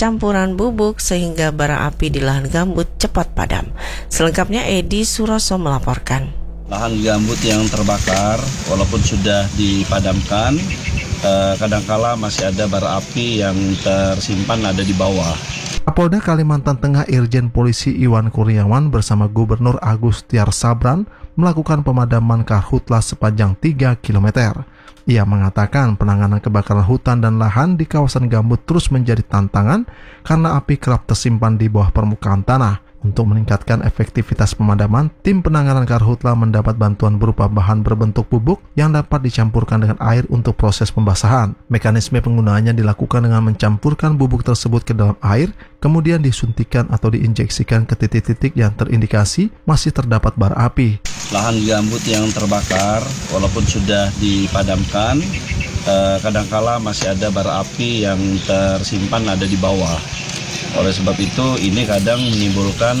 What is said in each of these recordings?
campuran bubuk sehingga bara api di lahan gambut cepat padam. Selengkapnya Edi Suroso melaporkan. Lahan gambut yang terbakar walaupun sudah dipadamkan, kadangkala masih ada bara api yang tersimpan ada di bawah. Kapolda Kalimantan Tengah Irjen Polisi Iwan Kurniawan bersama Gubernur Agus Tiar Sabran melakukan pemadaman karhutla sepanjang 3 km. Ia mengatakan penanganan kebakaran hutan dan lahan di kawasan gambut terus menjadi tantangan karena api kerap tersimpan di bawah permukaan tanah. Untuk meningkatkan efektivitas pemadaman, tim penanganan karhutla mendapat bantuan berupa bahan berbentuk bubuk yang dapat dicampurkan dengan air untuk proses pembasahan. Mekanisme penggunaannya dilakukan dengan mencampurkan bubuk tersebut ke dalam air, kemudian disuntikan atau diinjeksikan ke titik-titik yang terindikasi masih terdapat bara api. Lahan gambut yang terbakar, walaupun sudah dipadamkan, kadangkala masih ada bara api yang tersimpan ada di bawah. Oleh sebab itu ini kadang menimbulkan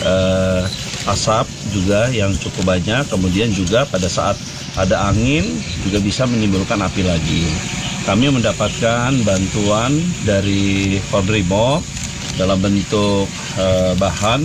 asap juga yang cukup banyak, kemudian juga pada saat ada angin juga bisa menimbulkan api lagi. Kami mendapatkan bantuan dari Polbrimob dalam bentuk bahan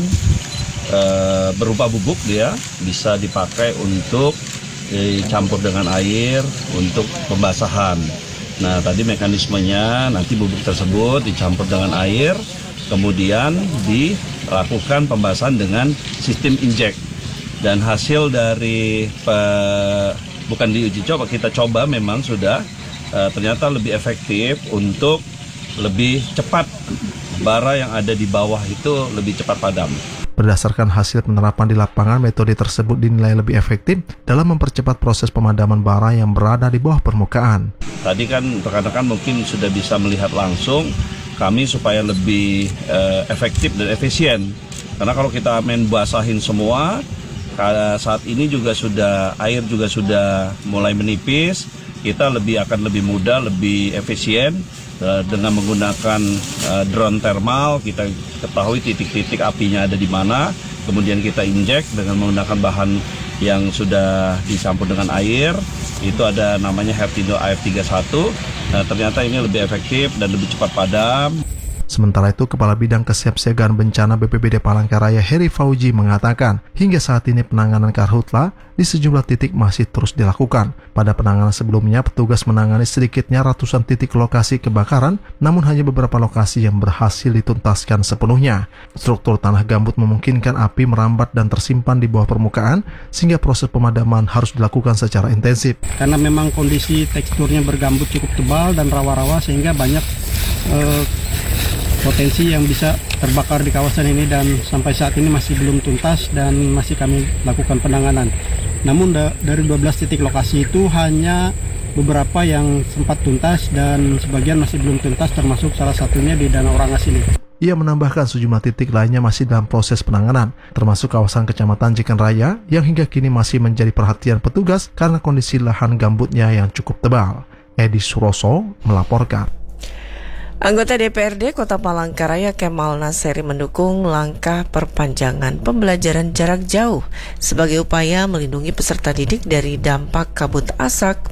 berupa bubuk, dia bisa dipakai untuk dicampur dengan air untuk pembasahan. Nah, tadi mekanismenya nanti bubuk tersebut dicampur dengan air, kemudian dilakukan pembasahan dengan sistem injek. Dan hasil dari bukan diuji coba, kita coba memang sudah ternyata lebih efektif untuk lebih cepat bara yang ada di bawah itu lebih cepat padam. Berdasarkan hasil penerapan di lapangan, metode tersebut dinilai lebih efektif dalam mempercepat proses pemadaman bara yang berada di bawah permukaan. Tadi kan rekan-rekan mungkin sudah bisa melihat langsung kami supaya lebih efektif dan efisien. Karena kalau kita main basahin semua, saat ini juga air juga sudah mulai menipis, kita akan lebih mudah, lebih efisien. Dengan menggunakan drone thermal, kita ketahui titik-titik apinya ada di mana, kemudian kita injek dengan menggunakan bahan yang sudah dicampur dengan air, itu ada namanya Hertindo AF31. Ternyata ini lebih efektif dan lebih cepat padam. Sementara itu, Kepala Bidang Kesiapsiagaan Bencana BPBD Palangkaraya Heri Fauji mengatakan, hingga saat ini penanganan karhutla di sejumlah titik masih terus dilakukan. Pada penanganan sebelumnya, petugas menangani sedikitnya ratusan titik lokasi kebakaran, namun hanya beberapa lokasi yang berhasil dituntaskan sepenuhnya. Struktur tanah gambut memungkinkan api merambat dan tersimpan di bawah permukaan, sehingga proses pemadaman harus dilakukan secara intensif. Karena memang kondisi teksturnya bergambut cukup tebal dan rawa-rawa, sehingga banyak potensi yang bisa terbakar di kawasan ini, dan sampai saat ini masih belum tuntas dan masih kami lakukan penanganan. Namun dari 12 titik lokasi itu hanya beberapa yang sempat tuntas dan sebagian masih belum tuntas, termasuk salah satunya di Danau Rangas ini. Ia menambahkan sejumlah titik lainnya masih dalam proses penanganan, termasuk kawasan Kecamatan Jikan Raya yang hingga kini masih menjadi perhatian petugas karena kondisi lahan gambutnya yang cukup tebal. Edi Suroso melaporkan. Anggota DPRD Kota Palangkaraya Kemal Naseri mendukung langkah perpanjangan pembelajaran jarak jauh sebagai upaya melindungi peserta didik dari dampak kabut asap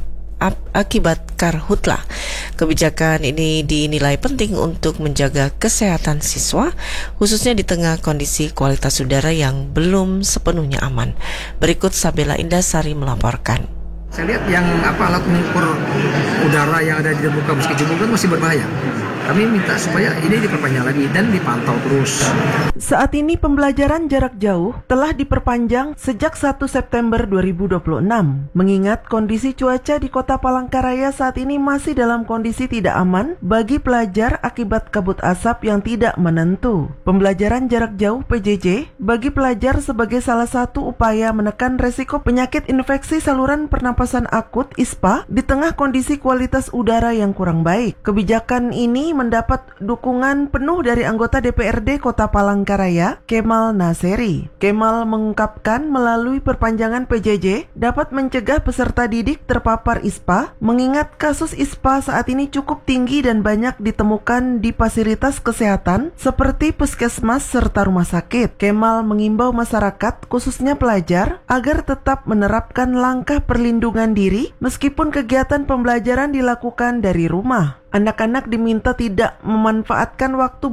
akibat karhutla. Kebijakan ini dinilai penting untuk menjaga kesehatan siswa, khususnya di tengah kondisi kualitas udara yang belum sepenuhnya aman. Berikut Sabela Indasari melaporkan. Saya lihat yang alat mengukur udara yang ada di muka bus kecil kan masih berbahaya. Kami minta supaya ini diperpanjang lagi dan dipantau terus. Saat ini pembelajaran jarak jauh telah diperpanjang sejak 1 September 2026. Mengingat kondisi cuaca di Kota Palangkaraya saat ini masih dalam kondisi tidak aman bagi pelajar akibat kabut asap yang tidak menentu. Pembelajaran jarak jauh PJJ bagi pelajar sebagai salah satu upaya menekan resiko penyakit infeksi saluran pernapasan akut ISPA di tengah kondisi kualitas udara yang kurang baik. Kebijakan ini mendapat dukungan penuh dari anggota DPRD Kota Palangkaraya, Kemal Naseri. Kemal mengungkapkan melalui perpanjangan PJJ dapat mencegah peserta didik terpapar ISPA, mengingat kasus ISPA saat ini cukup tinggi dan banyak ditemukan di fasilitas kesehatan seperti puskesmas serta rumah sakit. Kemal mengimbau masyarakat, khususnya pelajar, agar tetap menerapkan langkah perlindungan diri meskipun kegiatan pembelajaran dilakukan dari rumah. Anak-anak diminta tidak memanfaatkan waktu